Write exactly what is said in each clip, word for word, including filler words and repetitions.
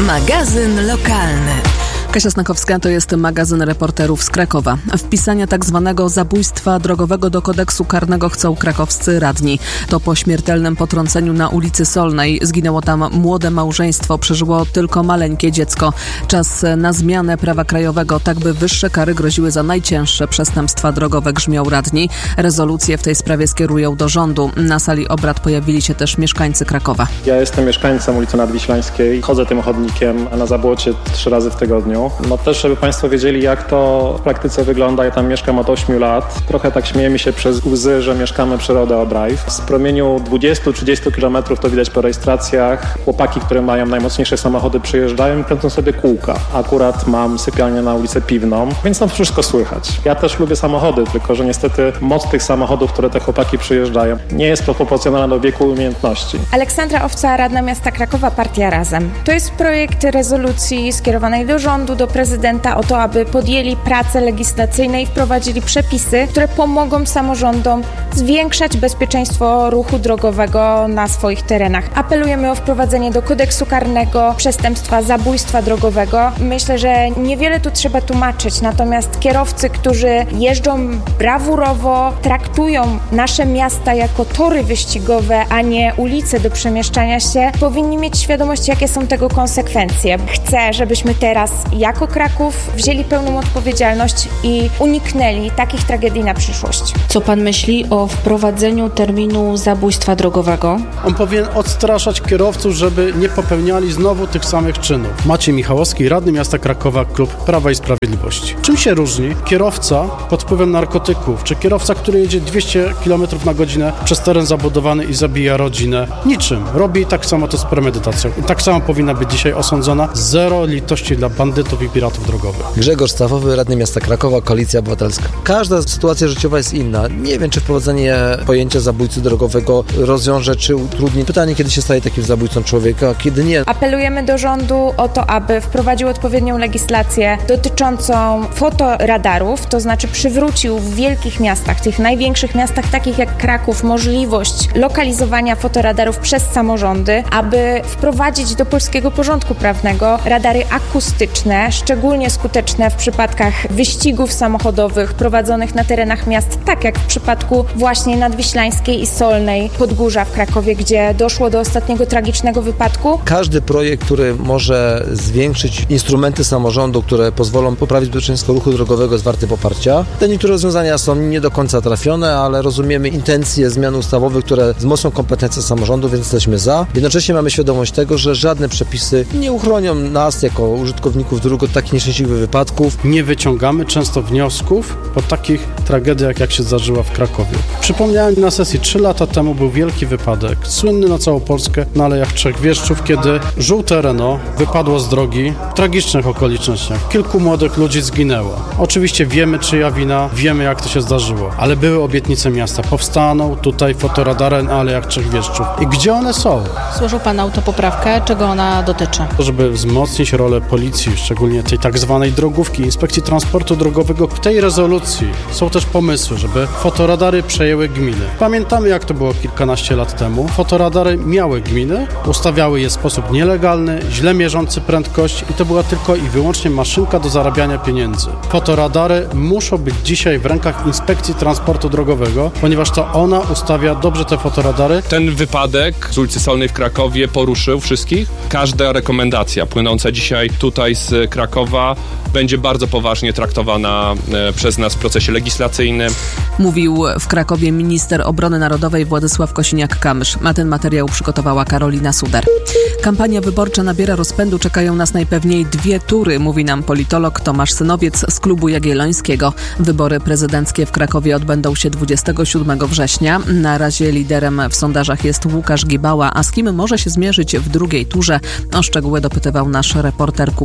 Magazyn lokalny. Kasia Snakowska, to jest magazyn reporterów z Krakowa. Wpisania tak zwanego zabójstwa drogowego do kodeksu karnego chcą krakowscy radni. To po śmiertelnym potrąceniu na ulicy Solnej. Zginęło tam młode małżeństwo, przeżyło tylko maleńkie dziecko. Czas na zmianę prawa krajowego, tak by wyższe kary groziły za najcięższe przestępstwa drogowe, grzmią radni. Rezolucje w tej sprawie skierują do rządu. Na sali obrad pojawili się też mieszkańcy Krakowa. Ja jestem mieszkańcem ulicy Nadwiślańskiej. Chodzę tym chodnikiem, a na Zabłocie trzy razy w tygodniu. No też, żeby Państwo wiedzieli, jak to w praktyce wygląda. Ja tam mieszkam od ośmiu lat. Trochę tak śmiejemy się przez łzy, że mieszkamy przy Rodeo Drive. Z promieniu dwudziestu do trzydziestu kilometrów, to widać po rejestracjach, chłopaki, które mają najmocniejsze samochody, przyjeżdżają i kręcą sobie kółka. Akurat mam sypialnię na ulicę Piwną, więc tam wszystko słychać. Ja też lubię samochody, tylko że niestety moc tych samochodów, które te chłopaki przyjeżdżają, nie jest proporcjonalna do wieku i umiejętności. Aleksandra Owca, radna miasta Krakowa, partia Razem. To jest projekt rezolucji skierowanej do rządu, do prezydenta o to, aby podjęli prace legislacyjne i wprowadzili przepisy, które pomogą samorządom zwiększać bezpieczeństwo ruchu drogowego na swoich terenach. Apelujemy o wprowadzenie do kodeksu karnego przestępstwa zabójstwa drogowego. Myślę, że niewiele tu trzeba tłumaczyć, natomiast kierowcy, którzy jeżdżą brawurowo, traktują nasze miasta jako tory wyścigowe, a nie ulice do przemieszczania się, powinni mieć świadomość, jakie są tego konsekwencje. Chcę, żebyśmy teraz jako Kraków wzięli pełną odpowiedzialność i uniknęli takich tragedii na przyszłość. Co pan myśli o wprowadzeniu terminu zabójstwa drogowego? On powinien odstraszać kierowców, żeby nie popełniali znowu tych samych czynów. Maciej Michałowski, radny miasta Krakowa, klub Prawa i Sprawiedliwości. Czym się różni kierowca pod wpływem narkotyków, czy kierowca, który jedzie dwieście kilometrów na godzinę przez teren zabudowany i zabija rodzinę? Niczym. Robi tak samo to z premedytacją. I tak samo powinna być dzisiaj osądzona. Zero litości dla bandytów i piratów drogowych. Grzegorz Stawowy, radny miasta Krakowa, Koalicja Obywatelska. Każda sytuacja życiowa jest inna. Nie wiem, czy wprowadzenie pojęcia zabójcy drogowego rozwiąże, czy utrudni. Pytanie, kiedy się staje takim zabójcą człowieka, a kiedy nie. Apelujemy do rządu o to, aby wprowadził odpowiednią legislację dotyczącą fotoradarów, to znaczy przywrócił w wielkich miastach, tych największych miastach, takich jak Kraków, możliwość lokalizowania fotoradarów przez samorządy, aby wprowadzić do polskiego porządku prawnego radary akustyczne, szczególnie skuteczne w przypadkach wyścigów samochodowych prowadzonych na terenach miast, tak jak w przypadku właśnie Nadwiślańskiej i Solnej Podgórza w Krakowie, gdzie doszło do ostatniego tragicznego wypadku. Każdy projekt, który może zwiększyć instrumenty samorządu, które pozwolą poprawić bezpieczeństwo ruchu drogowego, jest warty poparcia. Te niektóre rozwiązania są nie do końca trafione, ale rozumiemy intencje zmian ustawowych, które wzmocnią kompetencje samorządu, więc jesteśmy za. Jednocześnie mamy świadomość tego, że żadne przepisy nie uchronią nas jako użytkowników dróg od takich nieszczęśliwych wypadków. Nie wyciągamy często wniosków po takich tragediach, jak się zdarzyła w Krakowie. Przypomniałem, na sesji trzy lata temu był wielki wypadek, słynny na całą Polskę, na Alejach Trzech Wieszczów, kiedy żółte Renault wypadło z drogi w tragicznych okolicznościach. Kilku młodych ludzi zginęło. Oczywiście wiemy, czyja wina, wiemy, jak to się zdarzyło, ale były obietnice miasta. Powstaną tutaj fotoradary na Alejach Trzech Wieszczów. I gdzie one są? Złożył pan autopoprawkę. Czego ona dotyczy? Żeby wzmocnić rolę policji, szczególnie tej tak zwanej drogówki, Inspekcji Transportu Drogowego. W tej rezolucji są też pomysły, żeby fotoradary przejęły gminy. Pamiętamy, jak to było kilkanaście lat temu. Fotoradary miały gminy, ustawiały je w sposób nielegalny, źle mierzący prędkość i to była tylko i wyłącznie maszynka do zarabiania pieniędzy. Fotoradary muszą być dzisiaj w rękach Inspekcji Transportu Drogowego, ponieważ to ona ustawia dobrze te fotoradary. Ten wypadek z ulicy Solnej w Krakowie poruszył wszystkich. Każda rekomendacja płynąca dzisiaj tutaj z Krakowa będzie bardzo poważnie traktowana e, przez nas w procesie legislacyjnym. Mówił w Krakowie minister obrony narodowej Władysław Kosiniak-Kamysz. A ten materiał przygotowała Karolina Suder. Kampania wyborcza nabiera rozpędu. Czekają nas najpewniej dwie tury, mówi nam politolog Tomasz Synowiec z klubu Jagiellońskiego. Wybory prezydenckie w Krakowie odbędą się dwudziestego siódmego września. Na razie liderem w sondażach jest Łukasz Gibała, a z kim może się zmierzyć w drugiej turze? O szczegóły dopytywał nasz reporter Kuba Solarz.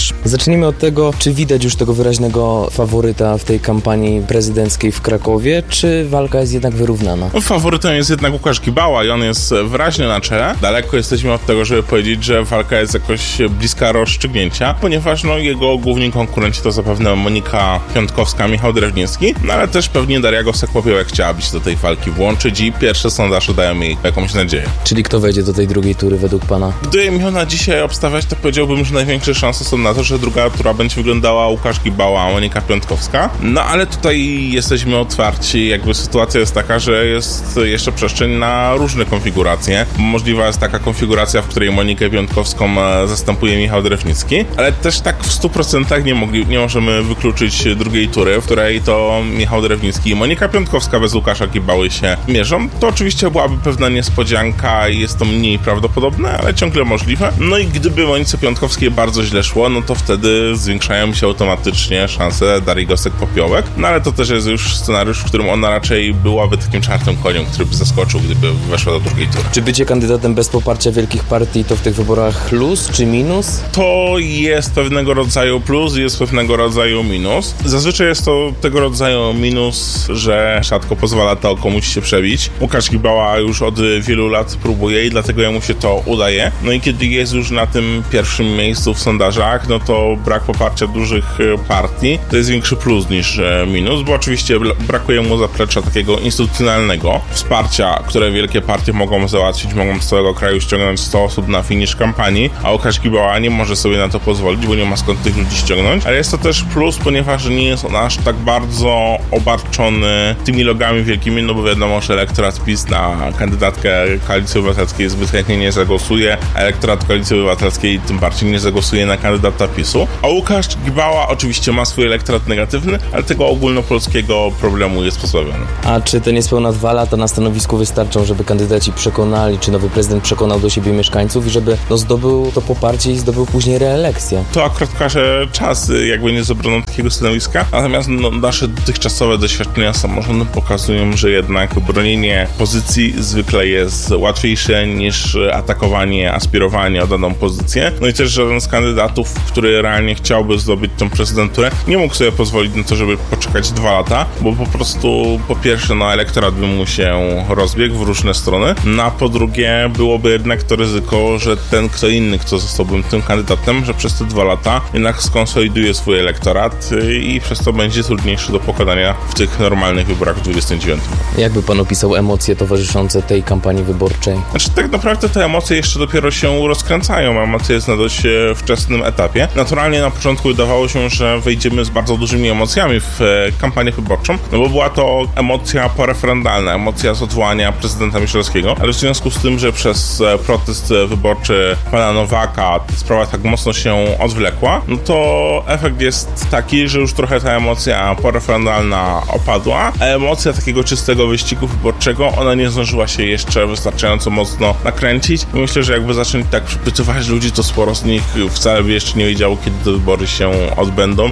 Łukasz. Zacznijmy od tego, czy widać już tego wyraźnego faworyta w tej kampanii prezydenckiej w Krakowie, czy walka jest jednak wyrównana? Faworytem jest jednak Łukasz Gibała i on jest wyraźnie na czele. Daleko jesteśmy od tego, żeby powiedzieć, że walka jest jakoś bliska rozstrzygnięcia, ponieważ no, jego główni konkurenci to zapewne Monika Piątkowska, Michał Drewniński, no ale też pewnie Daria Gosek-Popiołek chciałaby się do tej walki włączyć i pierwsze sondaże dają jej jakąś nadzieję. Czyli kto wejdzie do tej drugiej tury według pana? Gdybym miał na dzisiaj obstawiać, to powiedziałbym, że największe szanse są na to, że druga tura będzie wyglądała Łukasz Gibała, a Monika Piątkowska. No ale tutaj jesteśmy otwarci, jakby sytuacja jest taka, że jest jeszcze przestrzeń na różne konfiguracje. Możliwa jest taka konfiguracja, w której Monikę Piątkowską zastępuje Michał Drewnicki, ale też tak w stu procentach nie, mogli, nie możemy wykluczyć drugiej tury, w której to Michał Drewnicki i Monika Piątkowska bez Łukasza Gibały się mierzą. To oczywiście byłaby pewna niespodzianka i jest to mniej prawdopodobne, ale ciągle możliwe. No i gdyby Monice Piątkowskiej bardzo źle szło, no to wtedy zwiększają się automatycznie szanse Darii Gosek-Popiołek. No ale to też jest już scenariusz, w którym ona raczej byłaby takim czarnym koniem, który by zaskoczył, gdyby weszła do drugiej tury. Czy bycie kandydatem bez poparcia wielkich partii to w tych wyborach plus czy minus? To jest pewnego rodzaju plus i jest pewnego rodzaju minus. Zazwyczaj jest to tego rodzaju minus, że rzadko pozwala to komuś się przebić. Łukasz Gibała już od wielu lat próbuje i dlatego jemu się to udaje. No i kiedy jest już na tym pierwszym miejscu w sondażach, no to brak poparcia dużych partii to jest większy plus niż minus, bo oczywiście brakuje mu zaplecza takiego instytucjonalnego wsparcia, które wielkie partie mogą załatwić, mogą z całego kraju ściągnąć sto osób na finisz kampanii, a Łukasz Gibała nie może sobie na to pozwolić, bo nie ma skąd tych ludzi ściągnąć, ale jest to też plus, ponieważ nie jest on aż tak bardzo obarczony tymi logami wielkimi, no bo wiadomo, że elektorat PiS na kandydatkę Koalicji Obywatelskiej zbyt chętnie nie zagłosuje, a elektorat Koalicji Obywatelskiej tym bardziej nie zagłosuje na kandydata PiSu. A Łukasz Gibała oczywiście ma swój elektorat negatywny, ale tego ogólnopolskiego problemu jest pozbawiony. A czy te niespełna dwa lata na stanowisku wystarczą, żeby kandydaci przekonali, czy nowy prezydent przekonał do siebie mieszkańców i żeby no, zdobył to poparcie i zdobył później reelekcję? To akurat każe czas, jakby nie z obroną takiego stanowiska, natomiast no, nasze dotychczasowe doświadczenia samorządu pokazują, że jednak bronienie pozycji zwykle jest łatwiejsze niż atakowanie, aspirowanie o daną pozycję. No i też żaden z kandydatów, który realnie chciałby zdobyć tą prezydenturę, nie mógł sobie pozwolić na to, żeby poczekać dwa lata, bo po prostu po pierwsze no elektorat by mu się rozbiegł w różne strony, no a po drugie byłoby jednak to ryzyko, że ten kto inny, kto zostałby tym kandydatem, że przez te dwa lata jednak skonsoliduje swój elektorat i przez to będzie trudniejszy do pokonania w tych normalnych wyborach w dwudziestym dziewiątym. Jak by pan opisał emocje towarzyszące tej kampanii wyborczej? Znaczy tak naprawdę te emocje jeszcze dopiero się rozkręcają, emocje jest na dość wczesnym etapie. Naturalnie na początku wydawało się, że wejdziemy z bardzo dużymi emocjami w kampanię wyborczą, no bo była to emocja poreferendalna, emocja z odwołania prezydenta Miszalskiego, ale w związku z tym, że przez protest wyborczy pana Nowaka sprawa tak mocno się odwlekła, no to efekt jest taki, że już trochę ta emocja poreferendalna opadła, a emocja takiego czystego wyścigu wyborczego, ona nie zdążyła się jeszcze wystarczająco mocno nakręcić. I myślę, że jakby zacząć tak przypytywać ludzi, to sporo z nich wcale by jeszcze nie wiedziało, kiedy te wybory się odbędą.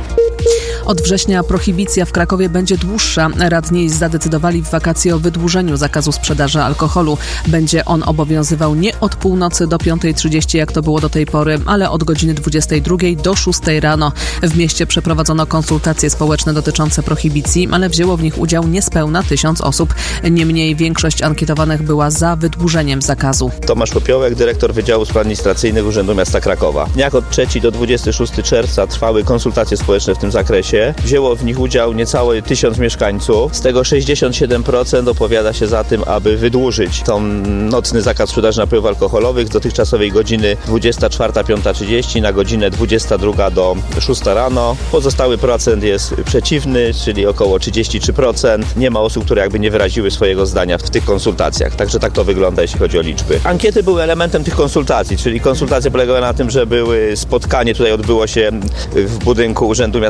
Od września prohibicja w Krakowie będzie dłuższa. Radni zadecydowali w wakacje o wydłużeniu zakazu sprzedaży alkoholu. Będzie on obowiązywał nie od północy do piątej trzydzieści, jak to było do tej pory, ale od godziny dwudziestej drugiej do szóstej rano. W mieście przeprowadzono konsultacje społeczne dotyczące prohibicji, ale wzięło w nich udział niespełna tysiąc osób. Niemniej większość ankietowanych była za wydłużeniem zakazu. Tomasz Popiołek, dyrektor Wydziału Spraw Administracyjnych Urzędu Miasta Krakowa. Jak od trzeciego do dwudziestego szóstego czerwca trwały konsultacje społeczne w tym zakresie. Wzięło w nich udział niecałe tysiąc mieszkańców. Z tego sześćdziesiąt siedem procent opowiada się za tym, aby wydłużyć tą nocny zakaz sprzedaży napojów alkoholowych z dotychczasowej godziny dwudziesta czwarta do piątej trzydzieści na godzinę dwudziesta druga do szóstej rano. Pozostały procent jest przeciwny, czyli około trzydzieści trzy procent. Nie ma osób, które jakby nie wyraziły swojego zdania w tych konsultacjach. Także tak to wygląda, jeśli chodzi o liczby. Ankiety były elementem tych konsultacji, czyli konsultacje polegały na tym, że były spotkanie, tutaj odbyło się w budynku Urzędu Miasta Krakowa.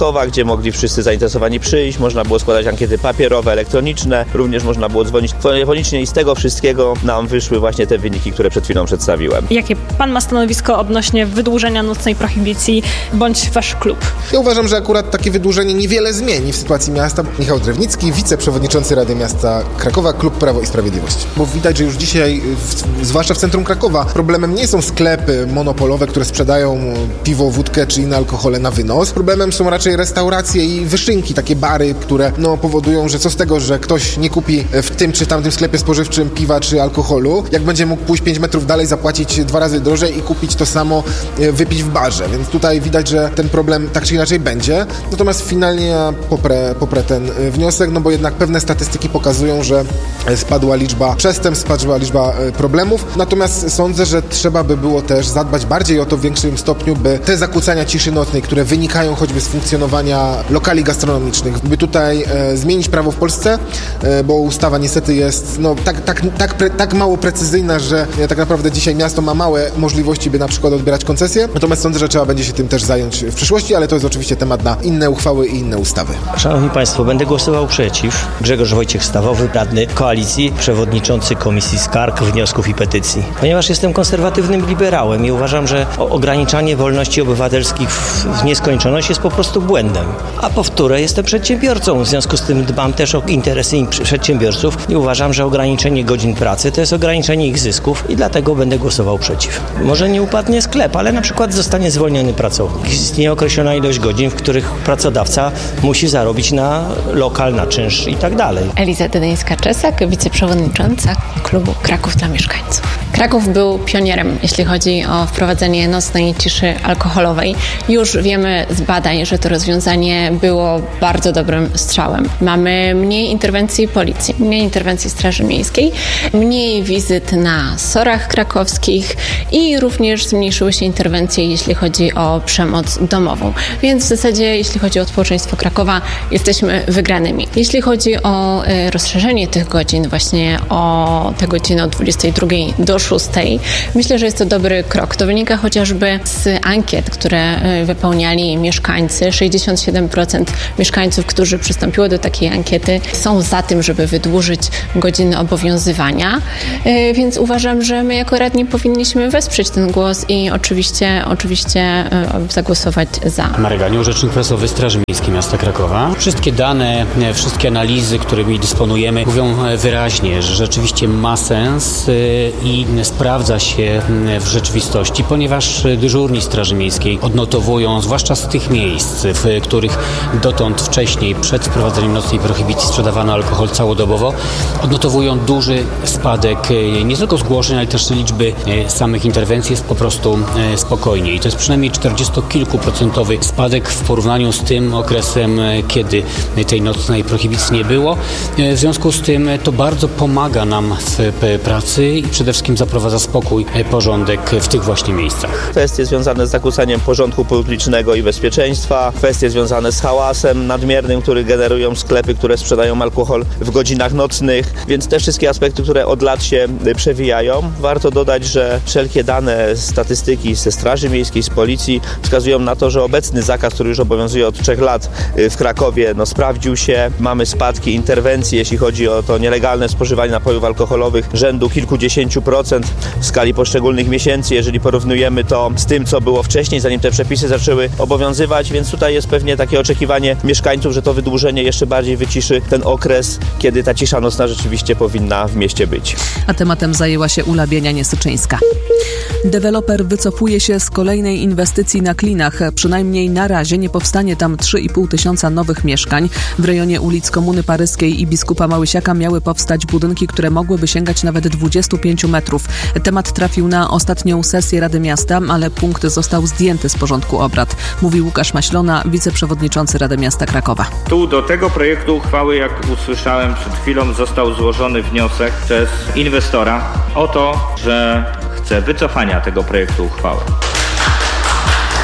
Krakowa, gdzie mogli wszyscy zainteresowani przyjść, można było składać ankiety papierowe, elektroniczne, również można było dzwonić telefonicznie i z tego wszystkiego nam wyszły właśnie te wyniki, które przed chwilą przedstawiłem. Jakie pan ma stanowisko odnośnie wydłużenia nocnej prohibicji bądź wasz klub? Ja uważam, że akurat takie wydłużenie niewiele zmieni w sytuacji miasta. Michał Drewnicki, wiceprzewodniczący Rady Miasta Krakowa, Klub Prawo i Sprawiedliwość. Bo widać, że już dzisiaj, w, zwłaszcza w centrum Krakowa, problemem nie są sklepy monopolowe, które sprzedają piwo, wódkę czy inne alkohole na wynos. Problemem są raczej restauracje i wyszynki, takie bary, które no, powodują, że co z tego, że ktoś nie kupi w tym czy tamtym sklepie spożywczym piwa czy alkoholu, jak będzie mógł pójść pięć metrów dalej, zapłacić dwa razy drożej i kupić to samo, wypić w barze. Więc tutaj widać, że ten problem tak czy inaczej będzie. Natomiast finalnie ja poprę, poprę ten wniosek, no bo jednak pewne statystyki pokazują, że spadła liczba przestępstw, spadła liczba problemów. Natomiast sądzę, że trzeba by było też zadbać bardziej o to w większym stopniu, by te zakłócania ciszy nocnej, które wynikają choćby z funkcjonowania lokali gastronomicznych, by tutaj e, zmienić prawo w Polsce, e, bo ustawa niestety jest no, tak, tak, tak, pre, tak mało precyzyjna, że e, tak naprawdę dzisiaj miasto ma małe możliwości, by na przykład odbierać koncesje. Natomiast sądzę, że trzeba będzie się tym też zająć w przyszłości, ale to jest oczywiście temat na inne uchwały i inne ustawy. Szanowni Państwo, będę głosował przeciw. Grzegorz Wojciech Stawowy, radny koalicji, przewodniczący Komisji Skarg, Wniosków i Petycji. Ponieważ jestem konserwatywnym liberałem i uważam, że ograniczanie wolności obywatelskich w nieskończoność jest po prostu błędem. A powtórę, jestem przedsiębiorcą, w związku z tym dbam też o interesy przedsiębiorców i uważam, że ograniczenie godzin pracy to jest ograniczenie ich zysków i dlatego będę głosował przeciw. Może nie upadnie sklep, ale na przykład zostanie zwolniony pracownik. Istnieje określona ilość godzin, w których pracodawca musi zarobić na lokal, na czynsz i tak dalej. Eliza Dydyńska-Czesak, wiceprzewodnicząca klubu Kraków dla mieszkańców. Kraków był pionierem, jeśli chodzi o wprowadzenie nocnej ciszy alkoholowej. Już wiemy z badań, że to rozwiązanie było bardzo dobrym strzałem. Mamy mniej interwencji policji, mniej interwencji Straży Miejskiej, mniej wizyt na sorach krakowskich i również zmniejszyły się interwencje, jeśli chodzi o przemoc domową. Więc w zasadzie, jeśli chodzi o społeczeństwo Krakowa, jesteśmy wygranymi. Jeśli chodzi o y, rozszerzenie tych godzin, właśnie o te godziny od dwudziestej drugiej do szóstej, myślę, że jest to dobry krok. To wynika chociażby z ankiet, które y, wypełniali mieszkańcy. sześćdziesiąt siedem procent mieszkańców, którzy przystąpiło do takiej ankiety, są za tym, żeby wydłużyć godziny obowiązywania. Y, więc uważam, że my jako radni powinniśmy wesprzeć ten głos i oczywiście, oczywiście y, zagłosować za. Marek Ganiu, rzecznik prasowy Straży Miejskiej Miasta Krakowa. Wszystkie dane, wszystkie analizy, którymi dysponujemy, mówią wyraźnie, że rzeczywiście ma sens i sprawdza się w rzeczywistości, ponieważ dyżurni Straży Miejskiej odnotowują, zwłaszcza z tych miejsc, w których dotąd wcześniej, przed wprowadzeniem nocnej prohibicji sprzedawano alkohol całodobowo, odnotowują duży spadek nie tylko zgłoszeń, ale też liczby samych interwencji jest po prostu spokojniej. To jest przynajmniej czterdziestokilkuprocentowy spadek w porównaniu z tym okresem, kiedy tej nocnej prohibicji nie było. W związku z tym to bardzo pomaga nam w pracy i przede wszystkim zaprowadza spokój, porządek w tych właśnie miejscach. Kwestie związane z zakłócaniem porządku publicznego i bezpieczeństwa, kwestie związane z hałasem nadmiernym, który generują sklepy, które sprzedają alkohol w godzinach nocnych, więc te wszystkie aspekty, które od lat się przewijają. Warto dodać, że wszelkie dane, statystyki ze Straży Miejskiej, z Policji wskazują na to, że obecny zakaz, który już obowiązuje od trzech lat w Krakowie, no sprawdził się. Mamy spadki interwencji, jeśli chodzi o to nielegalne spożywanie napojów alkoholowych rzędu kilkudziesięciu procent w skali poszczególnych miesięcy, jeżeli porównujemy to z tym, co było wcześniej, zanim te przepisy zaczęły obowiązywać, więc tutaj jest pewnie takie oczekiwanie mieszkańców, że to wydłużenie jeszcze bardziej wyciszy ten okres, kiedy ta cisza nocna rzeczywiście powinna w mieście być. A tematem zajęła się Ula Bienianie-Syczyńska. Deweloper wycofuje się z kolejnej inwestycji na Klinach. Przynajmniej na razie nie powstanie tam trzy i pół tysiąca nowych mieszkań. W rejonie ulic Komuny Paryskiej i Biskupa Małysiaka miały powstać budynki, które mogłyby sięgać nawet dwudziestu pięciu metrów. Temat trafił na ostatnią sesję Rady Miasta, ale punkt został zdjęty z porządku obrad. Mówi Łukasz Maślona, wiceprzewodniczący Rady Miasta Krakowa. Tu do tego projektu uchwały, jak usłyszałem przed chwilą, został złożony wniosek przez inwestora o to, że chce wycofania tego projektu uchwały.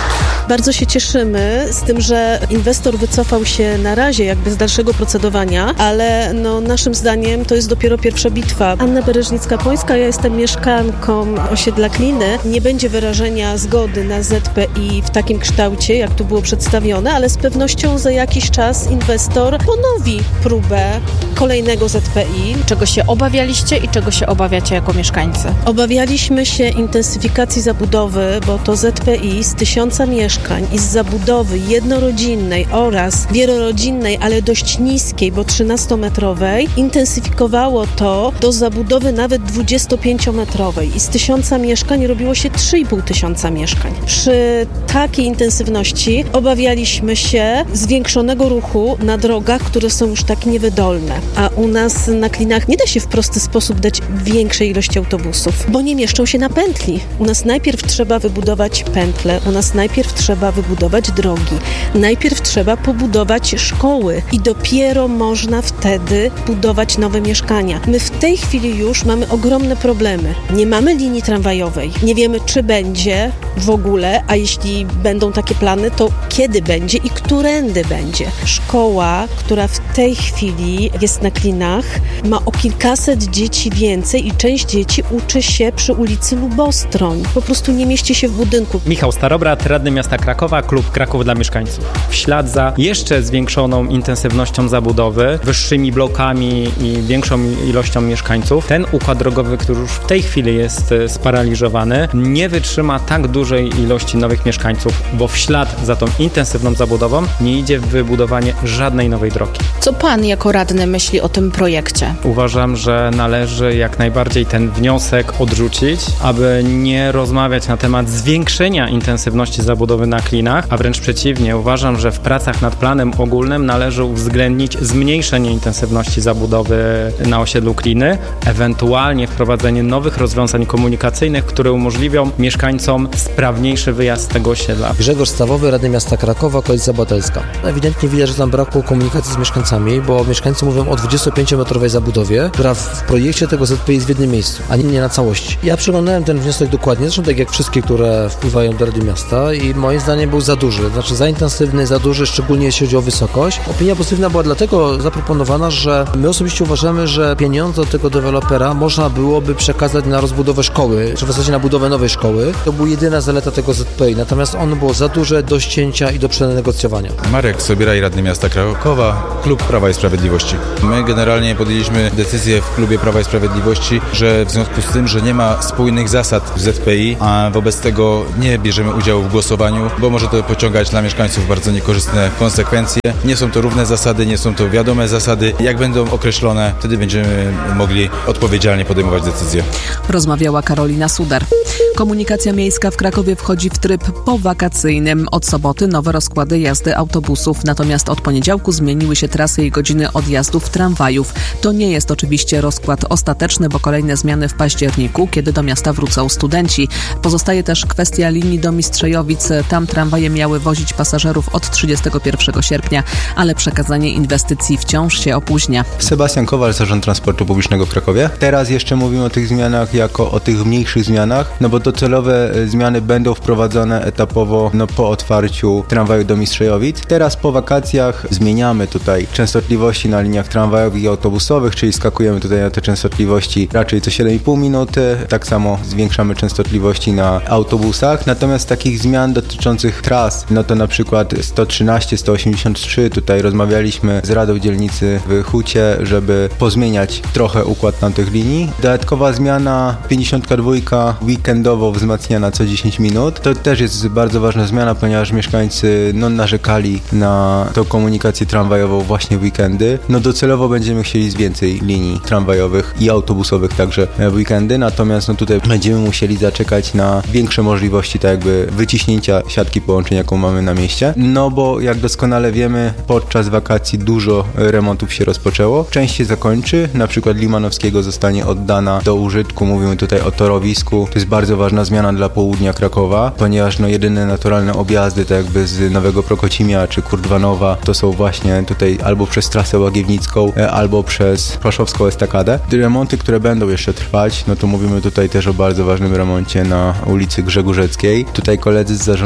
Bardzo się cieszymy z tym, że inwestor wycofał się na razie jakby z dalszego procedowania, ale no, naszym zdaniem to jest dopiero pierwsza bitwa. Anna Bereżnicka-Płońska, ja jestem mieszkanką osiedla Kliny. Nie będzie wyrażenia zgody na Z P I w takim kształcie, jak tu było przedstawione, ale z pewnością za jakiś czas inwestor ponowi próbę kolejnego Z P I. Czego się obawialiście i czego się obawiacie jako mieszkańcy? Obawialiśmy się intensyfikacji zabudowy, bo to Z P I z tysiąca mieszkań i z zabudowy jednorodzinnej oraz wielorodzinnej, ale dość niskiej, bo trzynastometrowej, intensyfikowało to do zabudowy nawet dwudziestopięciometrowej i z tysiąca mieszkań robiło się trzy i pół tysiąca mieszkań. Przy takiej intensywności obawialiśmy się zwiększonego ruchu na drogach, które są już tak niewydolne, a u nas na Klinach nie da się w prosty sposób dać większej ilości autobusów, bo nie mieszczą się na pętli. U nas najpierw trzeba wybudować pętle, u nas najpierw trzeba wybudować drogi, najpierw trzeba pobudować szkoły i dopiero można wtedy budować nowe mieszkania. My w tej chwili już mamy ogromne problemy. Nie mamy linii tramwajowej, nie wiemy, czy będzie w ogóle, a jeśli będą takie plany, to kiedy będzie i którędy będzie. Szkoła, która w tej chwili jest na Klinach, ma o kilkaset dzieci więcej i część dzieci uczy się przy ulicy Lubostroń. Po prostu nie mieści się w budynku. Michał Starobrat, radny miasta Krakowa, klub Kraków dla mieszkańców. W ślad za jeszcze zwiększoną intensywnością zabudowy, wyższymi blokami i większą ilością mieszkańców, ten układ drogowy, który już w tej chwili jest sparaliżowany, nie wytrzyma tak dużej ilości nowych mieszkańców, bo w ślad za tą intensywną zabudową nie idzie wybudowanie żadnej nowej drogi. Co pan jako radny myśli o tym projekcie? Uważam, że należy jak najbardziej ten wniosek odrzucić, aby nie rozmawiać na temat zwiększenia intensywności zabudowy na Klinach, a wręcz przeciwnie, uważam, że w pracach nad planem ogólnym należy uwzględnić zmniejszenie intensywności zabudowy na osiedlu Kliny, ewentualnie wprowadzenie nowych rozwiązań komunikacyjnych, które umożliwią mieszkańcom sprawniejszy wyjazd z tego osiedla. Grzegorz Stawowy, radny miasta Krakowa, Koalicja Obywatelska. Ewidentnie widać, że tam brakło komunikacji z mieszkańcami, bo mieszkańcy mówią o dwudziestopięciometrowej zabudowie, która w projekcie tego Z P I jest w jednym miejscu, a nie na całości. Ja przeglądałem ten wniosek dokładnie, zresztą tak jak wszystkie, które wpływają do Rady Miasta i moim zdaniem był za duży, znaczy za intensywny, za duży, szczególnie jeśli chodzi o wysokość. Opinia pozytywna była dlatego zaproponowana, że my osobiście uważamy, że pieniądze od tego dewelopera można byłoby przekazać na rozbudowę szkoły, czy w zasadzie na budowę nowej szkoły. To była jedyna zaleta tego Z P I, natomiast ono było za duże do ścięcia i do przenegocjowania. Marek Sobieraj, radny miasta Krakowa, klub Prawa i Sprawiedliwości. My generalnie podjęliśmy decyzję w klubie Prawa i Sprawiedliwości, że w związku z tym, że nie ma spójnych zasad w Z P I, a wobec tego nie bierzemy udziału w głosowaniu, bo może to pociągać dla mieszkańców bardzo niekorzystne konsekwencje. Nie są to równe zasady, nie są to wiadome zasady. Jak będą określone, wtedy będziemy mogli odpowiedzialnie podejmować decyzje. Rozmawiała Karolina Sudar. Komunikacja miejska w Krakowie wchodzi w tryb powakacyjnym. Od soboty nowe rozkłady jazdy autobusów, natomiast od poniedziałku zmieniły się trasy i godziny odjazdów tramwajów. To nie jest oczywiście rozkład ostateczny, bo kolejne zmiany w październiku, kiedy do miasta wrócą studenci. Pozostaje też kwestia linii do Mistrzejowic. Tam tramwaje miały wozić pasażerów od trzydziestego pierwszego sierpnia, ale przekazanie inwestycji wciąż się opóźnia. Sebastian Kowal, Zarząd Transportu Publicznego w Krakowie. Teraz jeszcze mówimy o tych zmianach jako o tych mniejszych zmianach, no bo docelowe zmiany będą wprowadzone etapowo no, po otwarciu tramwaju do Mistrzejowic. Teraz po wakacjach zmieniamy tutaj częstotliwości na liniach tramwajowych i autobusowych, czyli skakujemy tutaj na te częstotliwości raczej co siedem i pół minuty. Tak samo zwiększamy częstotliwości na autobusach. Natomiast takich zmian dotyczących tras, no to na przykład sto trzynaście, sto osiemdziesiąt trzy, tutaj rozmawialiśmy z Radą Dzielnicy w Hucie, żeby pozmieniać trochę układ tamtych linii. Dodatkowa zmiana pięćdziesiąt dwa weekendowo wzmacniana co dziesięć minut. To też jest bardzo ważna zmiana, ponieważ mieszkańcy no, narzekali na tą komunikację tramwajową właśnie w weekendy. No docelowo będziemy chcieli z więcej linii tramwajowych i autobusowych także w weekendy, natomiast no tutaj będziemy musieli zaczekać na większe możliwości tak jakby wyciśnięcia siatki połączeń, jaką mamy na mieście. No bo jak doskonale wiemy, podczas wakacji dużo remontów się rozpoczęło. Część się zakończy, na przykład Limanowskiego zostanie oddana do użytku. Mówimy tutaj o torowisku. To jest bardzo ważna zmiana dla południa Krakowa, ponieważ no jedyne naturalne objazdy tak jakby z Nowego Prokocimia czy Kurdwanowa to są właśnie tutaj albo przez trasę łagiewnicką, albo przez Płaszowską Estakadę. Remonty, które będą jeszcze trwać, no to mówimy tutaj też o bardzo ważnym remoncie na ulicy Grzegórzeckiej. Tutaj koledzy z Zarządu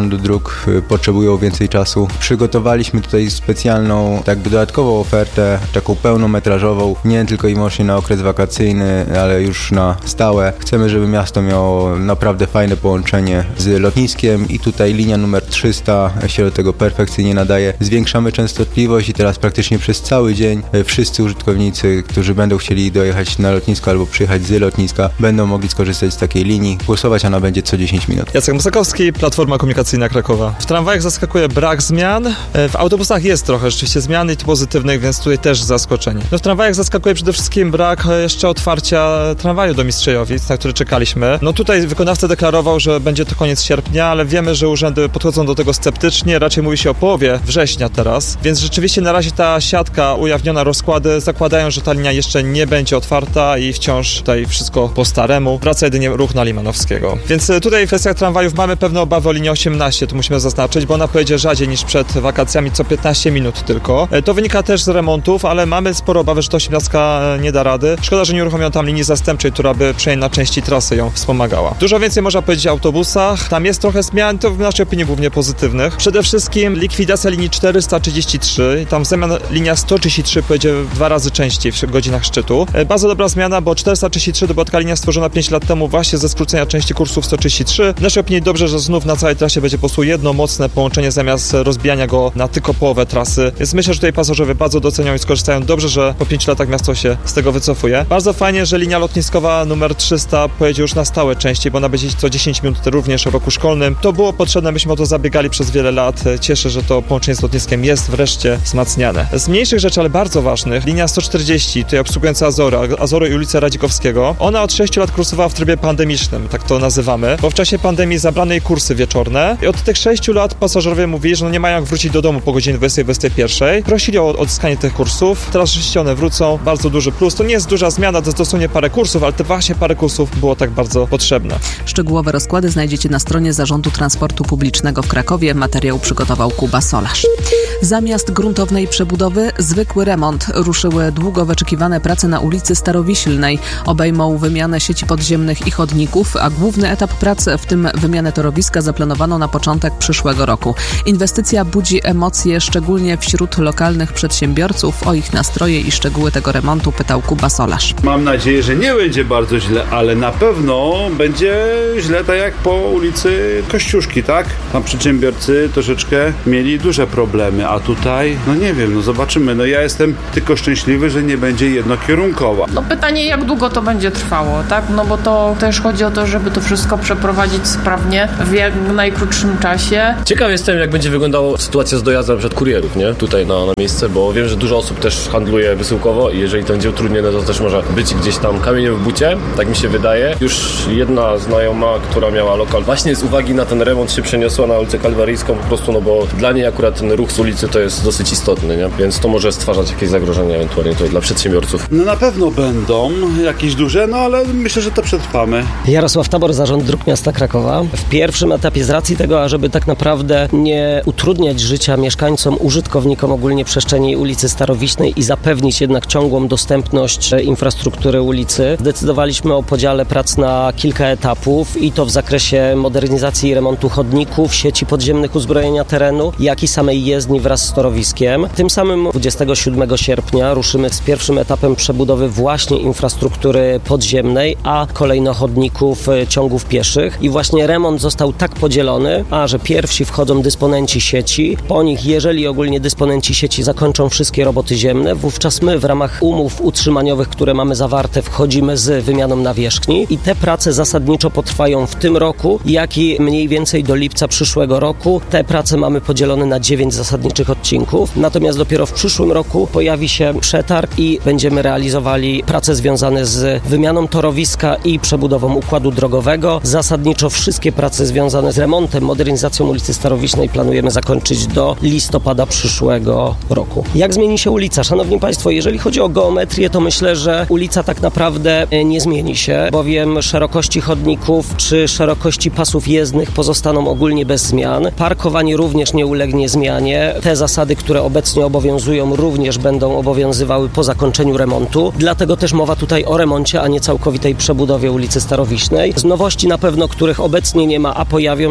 Zarządu Dróg potrzebują więcej czasu. Przygotowaliśmy tutaj specjalną, jakby dodatkową ofertę, taką pełnometrażową, nie tylko i wyłącznie na okres wakacyjny, ale już na stałe. Chcemy, żeby miasto miało naprawdę fajne połączenie z lotniskiem i tutaj linia numer trzysta się do tego perfekcyjnie nadaje. Zwiększamy częstotliwość i teraz praktycznie przez cały dzień wszyscy użytkownicy, którzy będą chcieli dojechać na lotnisko albo przyjechać z lotniska, będą mogli skorzystać z takiej linii. Głosować ona będzie co dziesięć minut. Jacek Musakowski, Platforma Komunikacyjna Krakowa. W tramwajach zaskakuje brak zmian. W autobusach jest trochę rzeczywiście zmian i to pozytywnych, więc tutaj też zaskoczenie. No w tramwajach zaskakuje przede wszystkim brak jeszcze otwarcia tramwaju do Mistrzejowic, na który czekaliśmy. No tutaj wykonawca deklarował, że będzie to koniec sierpnia, ale wiemy, że urzędy podchodzą do tego sceptycznie. Raczej mówi się o połowie września teraz, więc rzeczywiście na razie ta siatka, ujawniona rozkłady zakładają, że ta linia jeszcze nie będzie otwarta i wciąż tutaj wszystko po staremu. Wraca jedynie ruch na Limanowskiego. Więc tutaj w kwestiach tramwajów mamy pewne obawy o linię osiemnaście, to musimy zaznaczyć, bo ona pojedzie rzadziej niż przed wakacjami, co piętnaście minut tylko. To wynika też z remontów, ale mamy sporo obawy, że to osiemnastka nie da rady. Szkoda, że nie uruchomiono tam linii zastępczej, która by przynajmniej na części trasy ją wspomagała. Dużo więcej można powiedzieć o autobusach. Tam jest trochę zmian, to w naszej opinii głównie pozytywnych. Przede wszystkim likwidacja linii czterysta trzydzieści trzy i tam w zamian linia sto trzydzieści trzy pojedzie dwa razy częściej w godzinach szczytu. Bardzo dobra zmiana, bo czterysta trzydzieści trzy to była taka linia stworzona pięć lat temu właśnie ze skrócenia części kursów sto trzydzieści trzy. W naszej opinii dobrze, że znów na całej trasie będzie po prostu jedno mocne połączenie zamiast rozbijania go na tylko połowę trasy. Więc myślę, że tutaj pasażerowie bardzo docenią i skorzystają. Dobrze, że po pięciu latach miasto się z tego wycofuje. Bardzo fajnie, że linia lotniskowa numer trzysta pojedzie już na stałe częściej, bo ona będzie co dziesięć minut również w roku szkolnym. To było potrzebne, myśmy o to zabiegali przez wiele lat. Cieszę, że to połączenie z lotniskiem jest wreszcie wzmacniane. Z mniejszych rzeczy, ale bardzo ważnych, linia sto czterdzieści, tutaj obsługująca Azory, Azory i ulicę Radzikowskiego. Ona od sześciu lat kursowała w trybie pandemicznym, tak to nazywamy, bo w czasie pandemii zabrano jej kursy wieczorne i od tych sześciu lat pasażerowie mówili, że no nie mają jak wrócić do domu po godzinie dwudziestej, dwudziestej pierwszej. Prosili o odzyskanie tych kursów. Teraz rzeczywiście one wrócą. Bardzo duży plus. To nie jest duża zmiana, to jest dosłownie parę kursów, ale te właśnie parę kursów było tak bardzo potrzebne. Szczegółowe rozkłady znajdziecie na stronie Zarządu Transportu Publicznego w Krakowie. Materiał przygotował Kuba Solarz. Zamiast gruntownej przebudowy, zwykły remont. Ruszyły długo wyczekiwane prace na ulicy Starowiślnej. Obejmą wymianę sieci podziemnych i chodników, a główny etap prac, w tym wymianę torowiska, zaplanowano na początek przyszłego roku. Inwestycja budzi emocje szczególnie wśród lokalnych przedsiębiorców. O ich nastroje i szczegóły tego remontu pytał Kuba Solarz. Mam nadzieję, że nie będzie bardzo źle, ale na pewno będzie źle tak jak po ulicy Kościuszki, tak? Tam przedsiębiorcy troszeczkę mieli duże problemy, a tutaj, no nie wiem, no zobaczymy. No ja jestem tylko szczęśliwy, że nie będzie jednokierunkowa. No pytanie, jak długo to będzie trwało, tak? No bo to też chodzi o to, żeby to wszystko przeprowadzić sprawnie w jak najkrótszym czasie. Ciekaw jestem, jak będzie wyglądała sytuacja z dojazdem przed kurierów, nie? Tutaj na, na miejsce, bo wiem, że dużo osób też handluje wysyłkowo i jeżeli to będzie utrudnione, to też może być gdzieś tam kamieniem w bucie, tak mi się wydaje. Już jedna znajoma, która miała lokal, właśnie z uwagi na ten remont się przeniosła na ulicę Kalwaryjską po prostu, no bo dla niej akurat ten ruch z ulicy to jest dosyć istotny, nie? Więc to może stwarzać jakieś zagrożenia ewentualnie tutaj dla przedsiębiorców. No na pewno będą jakieś duże, no ale myślę, że to przetrwamy. Jarosław Tabor, Zarząd Dróg Miasta Krakowa. W pierwszym etapie z racji tego, ażeby tak naprawdę nie utrudniać życia mieszkańcom, użytkownikom ogólnie przestrzeni ulicy Starowiśnej i zapewnić jednak ciągłą dostępność infrastruktury ulicy, zdecydowaliśmy o podziale prac na kilka etapów i to w zakresie modernizacji i remontu chodników, sieci podziemnych uzbrojenia terenu, jak i samej jezdni wraz z torowiskiem. Tym samym dwudziestego siódmego sierpnia ruszymy z pierwszym etapem przebudowy właśnie infrastruktury podziemnej, a kolejno chodników, ciągów pieszych i właśnie remont został tak podzielony, a że pierwsi wchodzą dysponenci sieci, po nich jeżeli ogólnie dysponenci sieci zakończą wszystkie roboty ziemne, wówczas my w ramach umów utrzymaniowych, które mamy zawarte, wchodzimy z wymianą nawierzchni i te prace zasadniczo potrwają w tym roku, jak i mniej więcej do lipca przyszłego roku. Te prace mamy podzielone na dziewięć zasadniczych odcinków, natomiast dopiero w przyszłym roku pojawi się przetarg i będziemy realizowali prace związane z wymianą torowiska i przebudową układu drogowego. Zasadniczo wszystkie prace związane z remontem, modernizacją ulicy Starowiśnej planujemy zakończyć do listopada przyszłego roku. Jak zmieni się ulica? Szanowni Państwo, jeżeli chodzi o geometrię, to myślę, że ulica tak naprawdę nie zmieni się, bowiem szerokości chodników czy szerokości pasów jezdnych pozostaną ogólnie bez zmian. Parkowanie również nie ulegnie zmianie. Te zasady, które obecnie obowiązują, również będą obowiązywały po zakończeniu remontu. Dlatego też mowa tutaj o remoncie, a nie całkowitej przebudowie ulicy Starowiśnej. Z nowości na pewno, których obecnie nie ma, a pojawią się, to jest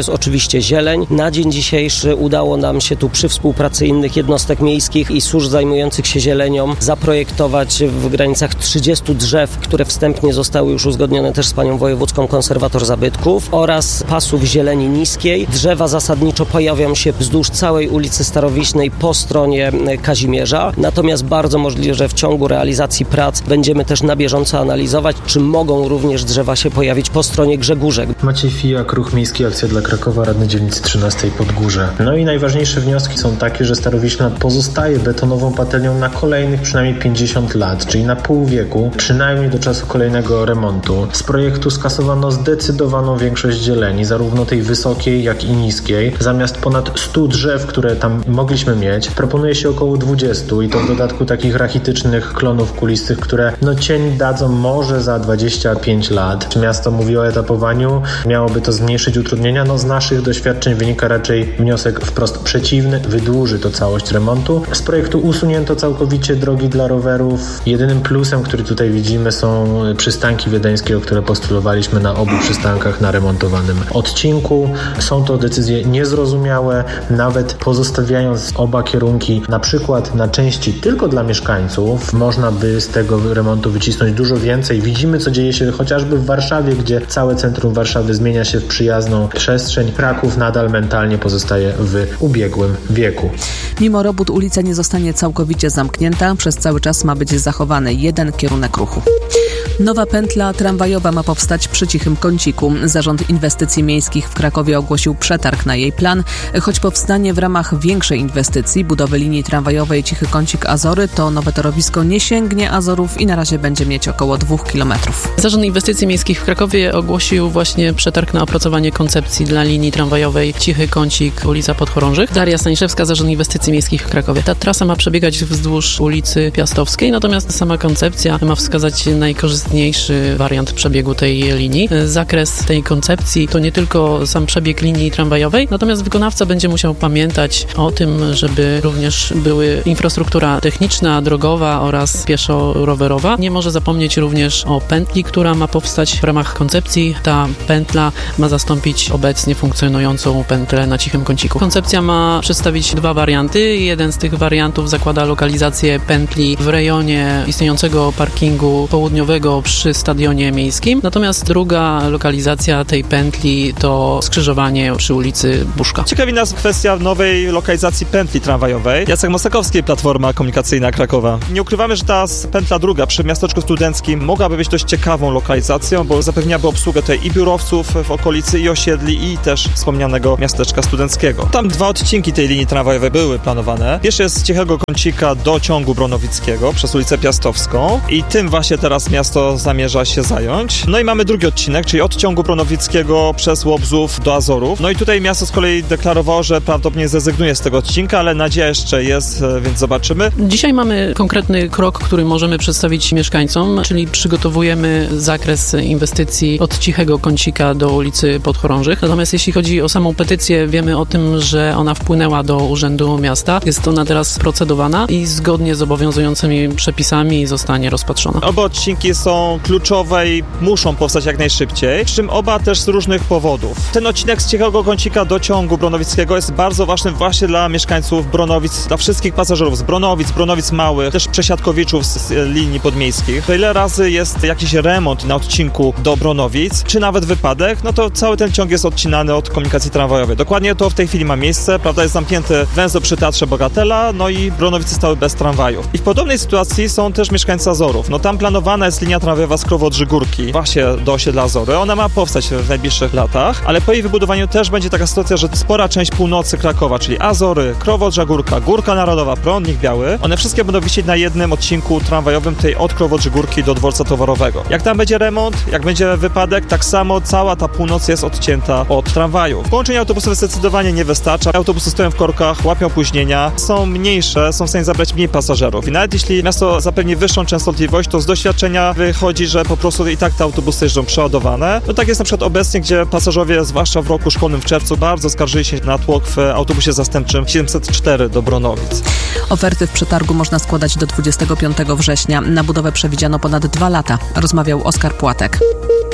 oczywiście zieleń. Na dzień dzisiejszy udało nam się tu przy współpracy innych jednostek miejskich i służb zajmujących się zielenią zaprojektować w granicach trzydziestu drzew, które wstępnie zostały już uzgodnione też z panią wojewódzką konserwator zabytków oraz pasów zieleni niskiej. Drzewa zasadniczo pojawią się wzdłuż całej ulicy Starowiśnej po stronie Kazimierza. Natomiast bardzo możliwe, że w ciągu realizacji prac będziemy też na bieżąco analizować, czy mogą również drzewa się pojawić po stronie Grzegórzek. Maciej Fijak, Ruch Miejski, Akcja dla Krakowa, radny dzielnicy trzynastej Podgórze. No i najważniejsze wnioski są takie, że Starowiśna pozostaje betonową patelnią na kolejnych przynajmniej pięćdziesiąt lat, czyli na pół wieku, przynajmniej do czasu kolejnego remontu. Z projektu skasowano zdecydowaną większość zieleni, zarówno tej wysokiej, jak i niskiej. Zamiast ponad stu drzew, które tam mogliśmy mieć, proponuje się około dwudziestu i to w dodatku takich rachitycznych klonów kulistych, które no cień dadzą może za dwadzieścia pięć lat. Miasto mówi o etapowaniu, miałoby to zmniejszyć utrudnienia. No z naszych doświadczeń wynika raczej wniosek wprost przeciwny, wydłuży to całość remontu. Z projektu usunięto całkowicie drogi dla rowerów. Jedynym plusem, który tutaj widzimy, są przystanki wiedeńskie, o które postulowaliśmy na obu przystankach na remontowanym odcinku. Są to decyzje niezrozumiałe, nawet pozostawiając oba kierunki na przykład na części tylko dla mieszkańców, można by z tego remontu wycisnąć dużo więcej. Widzimy, co dzieje się chociażby w Warszawie, gdzie całe centrum Warszawy zmienia się w przyjazną przestrzeń. Kraków nadal mentalnie pozostaje w ubiegłym wieku. Mimo robót ulica nie zostanie całkowicie zamknięta, przez cały czas ma być zachowany jeden kierunek ruchu. Nowa pętla tramwajowa ma powstać przy Cichym Kąciku. Zarząd Inwestycji Miejskich w Krakowie ogłosił przetarg na jej plan. Choć powstanie w ramach większej inwestycji budowy linii tramwajowej Cichy Kącik Azory, to nowe torowisko nie sięgnie Azorów i na razie będzie mieć około dwóch kilometrów. Zarząd Inwestycji Miejskich w Krakowie ogłosił właśnie przetarg na opracowanie koncepcji dla linii tramwajowej Cichy Kącik, ulica Podchorążych. Daria Staniszewska, Zarząd Inwestycji Miejskich w Krakowie. Ta trasa ma przebiegać wzdłuż ulicy Piastowskiej, natomiast sama koncepcja ma wskazać najkorzystniejszy wariant przebiegu tej linii. Zakres tej koncepcji to nie tylko sam przebieg linii tramwajowej, natomiast wykonawca będzie musiał pamiętać o tym, żeby również były infrastruktura techniczna, drogowa oraz pieszo-rowerowa. Nie może zapomnieć również o pętli, która ma powstać w ramach koncepcji. Ta pętla ma zastąpić obecnie funkcjonującą pętlę na Cichym Kąciku. Koncepcja ma przedstawić dwa warianty. Jeden z tych wariantów zakłada lokalizację pętli w rejonie istniejącego parkingu południowego przy stadionie miejskim. Natomiast druga lokalizacja tej pętli to skrzyżowanie przy ulicy Buszka. Ciekawi nas kwestia nowej lokalizacji pętli tramwajowej. Jacek Mosakowski, Platforma Komunikacyjna Krakowa. Nie ukrywamy, że ta pętla druga przy miasteczku studenckim mogłaby być dość ciekawą lokalizacją, bo zapewniałaby obsługę tutaj i biurowców w okolicy, i osiedli, i też wspomnianego miasteczka studenckiego. Tam dwa odcinki tej linii tramwajowej były planowane. Pierwszy jest z Cichego Kącika do ciągu Bronowickiego przez ulicę Piastowską i tym właśnie teraz miasto zamierza się zająć. No i mamy drugi odcinek, czyli od ciągu Bronowickiego przez Łobzów do Azorów. No i tutaj miasto z kolei deklarowało, że prawdopodobnie zrezygnuje z tego odcinka, ale nadzieja jeszcze jest, więc zobaczymy. Dzisiaj mamy konkretny krok, który możemy przedstawić mieszkańcom, czyli przygotowujemy zakres inwestycji od Cichego Kącika do ulicy Podchorążych. Natomiast jeśli chodzi o samą petycję, wiemy o tym, że ona wpłynęła do Urzędu Miasta. Jest ona teraz procedowana i zgodnie z obowiązującymi przepisami zostanie rozpatrzona. Oba odcinki są kluczowe i muszą powstać jak najszybciej, przy czym oba też z różnych powodów. Ten odcinek z Cichego Kącika do ciągu Bronowickiego jest bardzo ważny właśnie dla mieszkańców Bronowic, dla wszystkich pasażerów z Bronowic, Bronowic Małych, też przesiadkowiczów z linii podmiejskich. To ile razy jest jakiś remont na odcinku do Bronowic, czy nawet wypadek, no to cały ten ciąg jest odcinany od komunikacji tramwajowej. Dokładnie to w tej chwili ma miejsce, prawda, jest zamknięty węzeł przy Teatrze Bogatela, no i Bronowice stały bez tramwajów. I w podobnej sytuacji są też mieszkańcy Azorów. No tam planowana jest linia tramwajowa z Krowodrzy-Górki właśnie do osiedla Azory. Ona ma powstać w najbliższych latach, ale po jej wybudowaniu też będzie taka sytuacja, że spora część północy Krakowa, czyli Azory, Krowodrza Górka, Górka Narodowa, Prądnik Biały, one wszystkie będą wisieć na jednym odcinku tramwajowym, tej od Krowodrzy Górki do dworca towarowego. Jak tam będzie remont, jak będzie wypadek, tak samo cała ta północ jest odcięta od tramwajów. Połączenie autobusów zdecydowanie nie wystarcza. Autobusy stoją w korkach, łapią opóźnienia, są mniejsze, są w stanie zabrać mniej pasażerów. I nawet jeśli miasto zapewni wyższą częstotliwość, to z doświadczenia wychodzi, że po prostu i tak te autobusy jeżdżą przeładowane. No tak jest na przykład obecnie, gdzie pasażerowie, zwłaszcza w roku szkolnym w czerwcu, bardzo skarżyli się na tłok w autobusie zastępczym siedemset cztery do Bronowic. Oferty w przetargu można składać do dwudziestego piątego września. Na budowę przewidziano ponad dwa lata. Rozmawiał Oskar Płatek.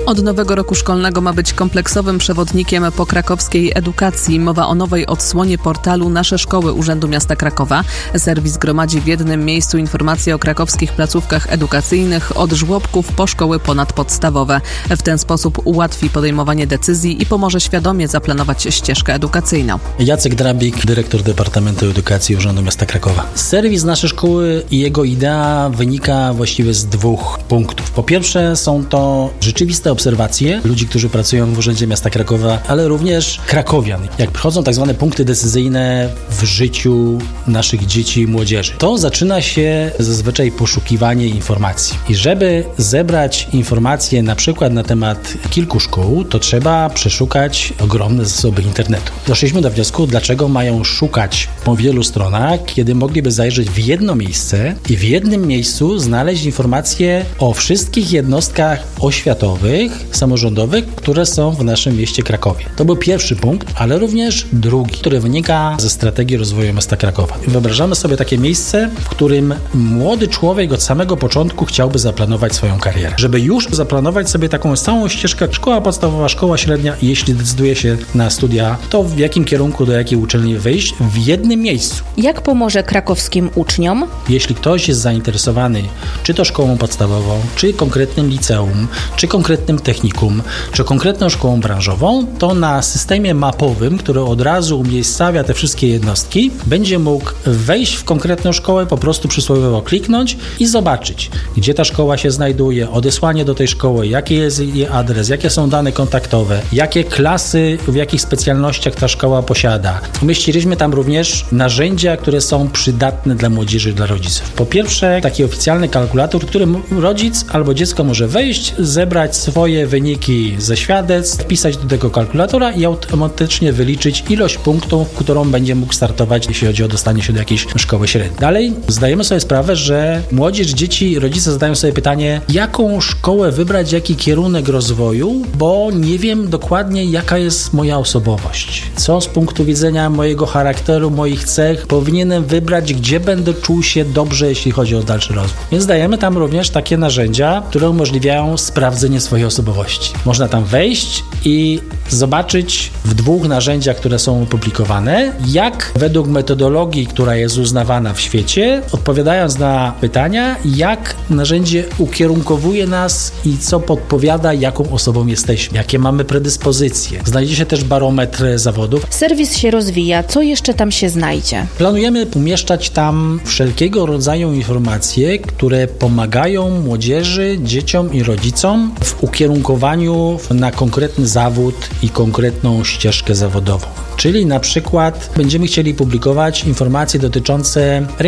Od nowego roku szkolnego ma być kompleksowym przewodnikiem po krakowskiej edukacji. Mowa o nowej odsłonie portalu Nasze Szkoły Urzędu Miasta Krakowa. Serwis gromadzi w jednym miejscu informacje o krakowskich placówkach edukacyjnych od żłobków po szkoły ponadpodstawowe. W ten sposób ułatwi podejmowanie decyzji i pomoże świadomie zaplanować ścieżkę edukacyjną. Jacek Drabik, dyrektor Departamentu Edukacji Urzędu Miasta Krakowa. Serwis Nasze Szkoły i jego idea wynika właściwie z dwóch punktów. Po pierwsze są to rzeczywiste obserwacje ludzi, którzy pracują w Urzędzie Miasta Krakowa, ale również krakowian. Jak przychodzą tak zwane punkty decyzyjne w życiu naszych dzieci i młodzieży, to zaczyna się zazwyczaj poszukiwanie informacji. I żeby zebrać informacje na przykład na temat kilku szkół, to trzeba przeszukać ogromne zasoby internetu. Doszliśmy do wniosku, dlaczego mają szukać po wielu stronach, kiedy mogliby zajrzeć w jedno miejsce i w jednym miejscu znaleźć informacje o wszystkich jednostkach oświatowych, samorządowych, które są w naszym mieście Krakowie. To był pierwszy punkt, ale również drugi, który wynika ze strategii rozwoju miasta Krakowa. Wyobrażamy sobie takie miejsce, w którym młody człowiek od samego początku chciałby zaplanować swoją karierę. Żeby już zaplanować sobie taką całą ścieżkę, szkoła podstawowa, szkoła średnia i jeśli decyduje się na studia, to w jakim kierunku, do jakiej uczelni wyjść w jednym miejscu. Jak pomoże krakowskim uczniom? Jeśli ktoś jest zainteresowany czy to szkołą podstawową, czy konkretnym liceum, czy konkretnym technikum, czy konkretną szkołą branżową, to na systemie mapowym, który od razu umiejscawia te wszystkie jednostki, będzie mógł wejść w konkretną szkołę, po prostu przysłowiowo kliknąć i zobaczyć, gdzie ta szkoła się znajduje, odesłanie do tej szkoły, jaki jest jej adres, jakie są dane kontaktowe, jakie klasy, w jakich specjalnościach ta szkoła posiada. Umieściliśmy tam również narzędzia, które są przydatne dla młodzieży i dla rodziców. Po pierwsze, taki oficjalny kalkulator, w którym rodzic albo dziecko może wejść, zebrać swoje wyniki ze świadectw, wpisać do tego kalkulatora i automatycznie wyliczyć ilość punktów, którą będzie mógł startować, jeśli chodzi o dostanie się do jakiejś szkoły średniej. Dalej zdajemy sobie sprawę, że młodzież, dzieci i rodzice zadają sobie pytanie, jaką szkołę wybrać, jaki kierunek rozwoju, bo nie wiem dokładnie, jaka jest moja osobowość. Co z punktu widzenia mojego charakteru, moich cech powinienem wybrać, gdzie będę czuł się dobrze, jeśli chodzi o dalszy rozwój. Więc dajemy tam również takie narzędzia, które umożliwiają sprawdzenie swojej osobowości. Można tam wejść i zobaczyć w dwóch narzędziach, które są opublikowane, jak według metodologii, która jest uznawana w świecie, odpowiadając na pytania, jak narzędzie ukierunkowuje nas i co podpowiada, jaką osobą jesteśmy, jakie mamy predyspozycje. Znajdzie się też barometr zawodów. Serwis się rozwija. Co jeszcze tam się znajdzie? Planujemy umieszczać tam wszelkiego rodzaju informacje, które pomagają młodzieży, dzieciom i rodzicom w ukierunkowaniu na konkretny zawód i konkretną ścieżkę zawodową. Czyli na przykład będziemy chcieli publikować informacje dotyczące